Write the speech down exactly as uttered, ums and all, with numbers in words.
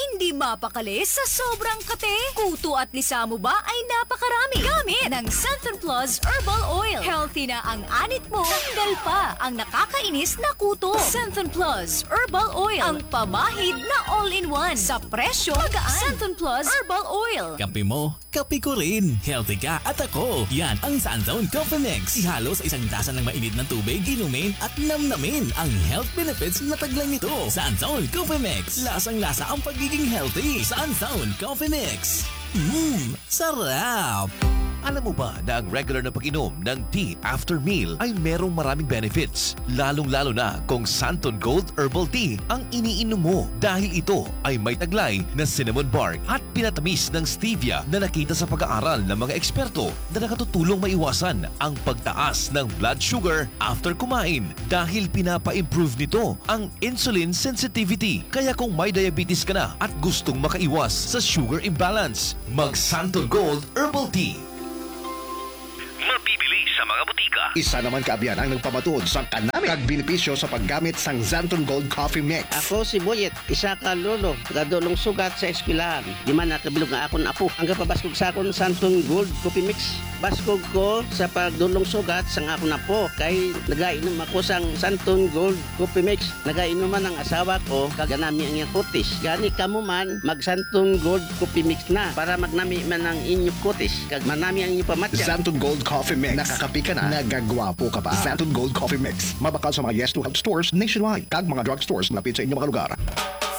Hindi mapakali sa sobrang kate. Kuto at lisa mo ba ay napakarami. Gamit ng Santon Plus Herbal Oil. Healthy na ang anit mo. Tanggal pa ang nakakainis na kuto. Santon Plus Herbal Oil. Ang pamahid na all-in-one. Sa presyo, magaan. Santon Plus Herbal Oil. Kape mo, kape ko rin. Healthy ka at ako. Yan ang Santon Coffee Mix. Ihalo sa isang tasa ng mainit na tubig, inumin at namnamin ang health benefits na taglay nito. Santon Coffee Mix. Lasang-lasa ang pagiging healthy. Santon Coffee Mix. Mmm, sarap! Alam mo ba na ang regular na pag-inom ng tea after meal ay merong maraming benefits? Lalong-lalo na kung Santon Gold Herbal Tea ang iniinom mo dahil ito ay may taglay na cinnamon bark at pinatamis ng stevia na nakita sa pag-aaral ng mga eksperto na nakatutulong maiwasan ang pagtaas ng blood sugar after kumain dahil pinapa-improve nito ang insulin sensitivity. Kaya kung may diabetes ka na at gustong makaiwas sa sugar imbalance, mag Santon Gold Herbal Tea. Mabibili sa mga butika. Isa naman kaabiyan ang nagpamatuod sa kanami kag benepisyo sa paggamit sang Santon Gold Coffee Mix. Ako si Boyet, isa ka lolo, kadulong sugat sa eskwelahan. Di man nakabilog nga akon apo. Ang kapabaskog sa akon Santon Gold Coffee Mix. Baskog ko sa pagdulong sugat sang akon apo. Kay nagainom ako sang Santon Gold Coffee Mix. Nagainom man ang asawa ko, kaganami ang iyang kutis. Gani kamo man, mag Santon Gold Coffee Mix na para magnami man ang inyong kutis. Kag manami ang inyong pamatya. Santon Gold Coffee Mix. Nakakapi ka na, nagagwapo ka pa. Santon Gold Coffee Mix. Mabakal sa mga Yes to Health stores nationwide. Kag mga drugstores na lapit sa inyong mga lugar.